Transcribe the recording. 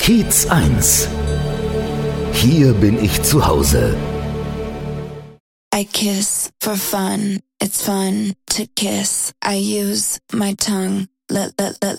Kiez 1. Hier bin ich zu Hause. I kiss for fun. It's fun to kiss. I use my tongue. Let